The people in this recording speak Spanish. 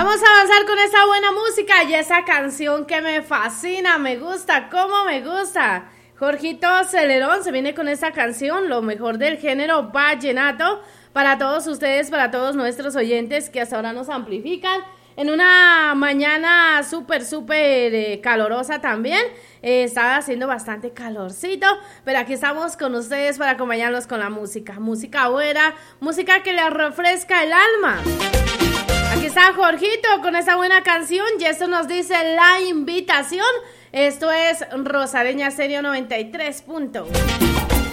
Vamos a avanzar con esa buena música y esa canción que me fascina, me gusta, cómo me gusta. Jorgito Celerón se viene con esta canción, lo mejor del género vallenato, para todos ustedes, para todos nuestros oyentes que hasta ahora nos amplifican. En una mañana súper calorosa también, está haciendo bastante calorcito, pero aquí estamos con ustedes para acompañarlos con la música, música buena, música que les refresca el alma. Aquí está Jorgito con esa buena canción y esto nos dice la invitación. Esto es Rosareña Stereo 93.